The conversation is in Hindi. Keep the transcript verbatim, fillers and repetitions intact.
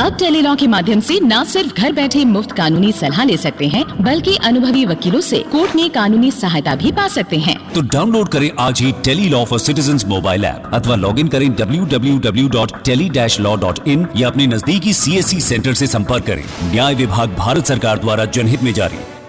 अब टेलीलॉ के माध्यम से न सिर्फ घर बैठे मुफ्त कानूनी सलाह ले सकते हैं, बल्कि अनुभवी वकीलों से कोर्ट में कानूनी सहायता भी पा सकते हैं। तो डाउनलोड करें आज ही Tele-Law for citizens mobile app अथवा लॉग इन करें W W W dot tele dash law dot in या अपने नजदीकी सी एस सी सेंटर से संपर्क करें। न्याय विभाग भारत सरकार द्वारा जनहित में जारी।